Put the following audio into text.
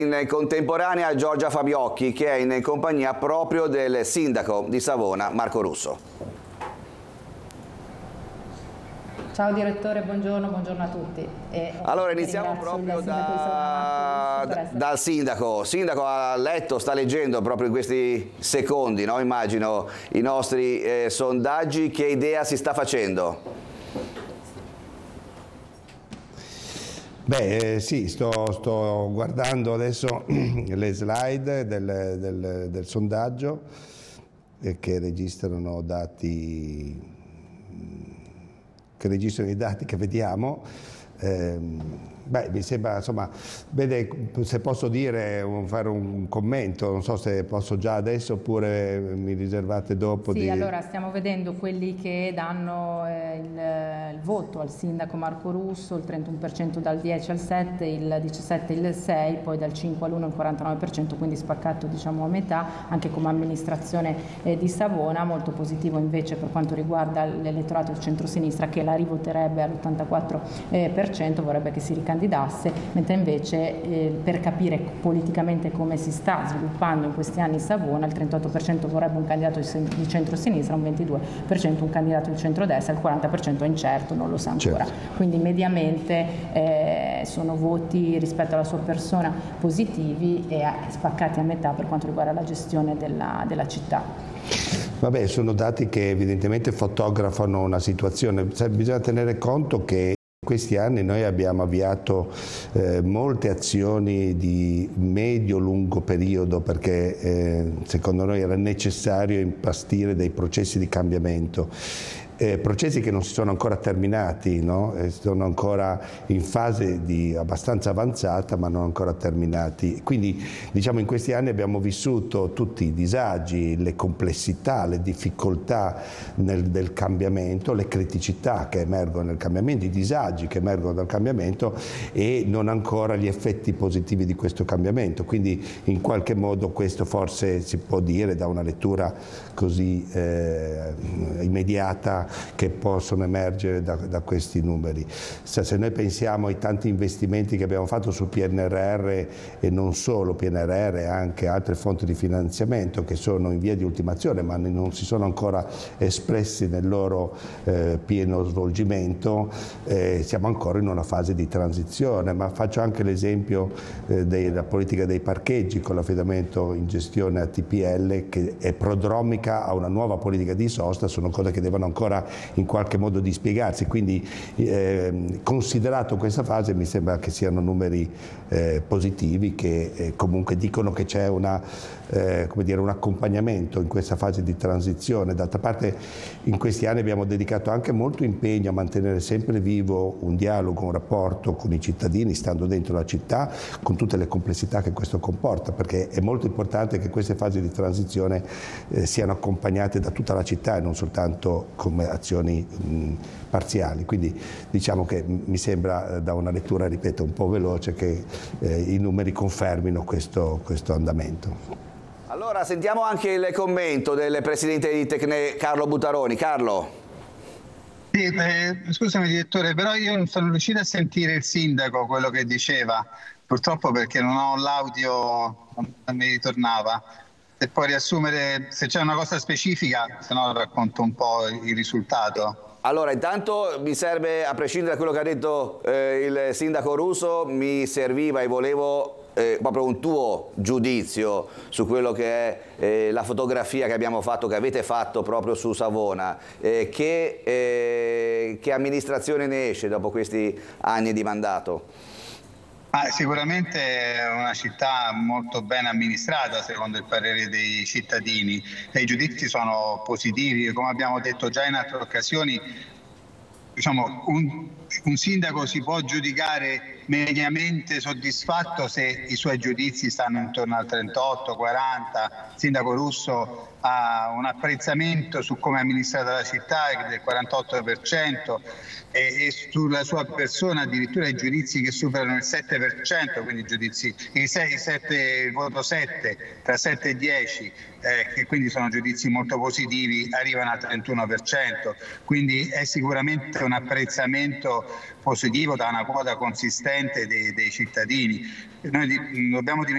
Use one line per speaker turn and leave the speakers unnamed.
In contemporanea Giorgia Fabiocchi, che è in compagnia proprio del sindaco di Savona, Marco Russo.
Ciao direttore, buongiorno a tutti.
Allora iniziamo proprio dal sindaco. Sindaco, ha letto, sta leggendo proprio in questi secondi, no? Immagino, i nostri sondaggi. Che idea si sta facendo?
Beh, sì, sto guardando adesso le slide del sondaggio che registrano i dati che vediamo. Beh, mi sembra, insomma, vede, se posso fare un commento, non so se posso già adesso oppure mi riservate dopo.
Sì, allora stiamo vedendo quelli che danno il voto al sindaco Marco Russo, il 31% dal 10 al 7, il 17 il 6, poi dal 5 all'1 il 49%, quindi spaccato diciamo a metà, anche come amministrazione di Savona. Molto positivo invece per quanto riguarda l'elettorato del centrosinistra, che la rivoterebbe all'84%, vorrebbe che si ricandidasse, mentre invece per capire politicamente come si sta sviluppando in questi anni Savona, il 38% vorrebbe un candidato di centrosinistra, un 22% un candidato di centrodestra, il 40% è incerto, non lo sa ancora. Certo. Quindi mediamente sono voti rispetto alla sua persona positivi e spaccati a metà per quanto riguarda la gestione della città.
Vabbè, sono dati che evidentemente fotografano una situazione. Bisogna tenere conto che in questi anni noi abbiamo avviato molte azioni di medio-lungo periodo perché secondo noi era necessario impastire dei processi di cambiamento. Processi che non si sono ancora terminati, no? Sono ancora in fase abbastanza avanzata ma non ancora terminati. Quindi diciamo in questi anni abbiamo vissuto tutti i disagi, le complessità, le difficoltà del cambiamento, le criticità che emergono nel cambiamento, i disagi che emergono dal cambiamento e non ancora gli effetti positivi di questo cambiamento. Quindi in qualche modo questo forse si può dire da una lettura così immediata che possono emergere da questi numeri. Se noi pensiamo ai tanti investimenti che abbiamo fatto sul PNRR e non solo PNRR, anche altre fonti di finanziamento che sono in via di ultimazione ma non si sono ancora espressi nel loro pieno svolgimento, siamo ancora in una fase di transizione. Ma faccio anche l'esempio della politica dei parcheggi con l'affidamento in gestione a TPL, che è prodromica a una nuova politica di sosta. Sono cose che devono ancora in qualche modo dispiegarsi, quindi considerato questa fase mi sembra che siano numeri positivi che comunque dicono che c'è un accompagnamento in questa fase di transizione. D'altra parte in questi anni abbiamo dedicato anche molto impegno a mantenere sempre vivo un dialogo, un rapporto con i cittadini, stando dentro la città, con tutte le complessità che questo comporta, perché è molto importante che queste fasi di transizione siano accompagnate da tutta la città e non soltanto come azioni parziali. Quindi diciamo che mi sembra da una lettura, ripeto, un po' veloce che i numeri confermino questo andamento.
Allora sentiamo anche il commento del presidente di Tecne, Carlo Butaroni. Carlo.
Sì, scusami direttore, però io non sono riuscito a sentire il sindaco quello che diceva, purtroppo perché non ho l'audio, non mi ritornava. Se puoi riassumere, se c'è una cosa specifica, se no racconto un po' il risultato.
Allora, intanto mi serve, a prescindere da quello che ha detto il sindaco Russo, mi serviva e volevo proprio un tuo giudizio su quello che è la fotografia che abbiamo fatto, che avete fatto proprio su Savona. Che amministrazione ne esce dopo questi anni di mandato?
Sicuramente è una città molto ben amministrata secondo il parere dei cittadini e i giudizi sono positivi. Come abbiamo detto già in altre occasioni, diciamo, un sindaco si può giudicare mediamente soddisfatto se i suoi giudizi stanno intorno al 38-40. Il sindaco Russo ha un apprezzamento su come è amministrata la città del 48%. E sulla sua persona addirittura i giudizi che superano il 7%, quindi il voto 7 tra 7 e 10, che quindi sono giudizi molto positivi, arrivano al 31%, quindi è sicuramente un apprezzamento positivo da una quota consistente dei cittadini. Noi dobbiamo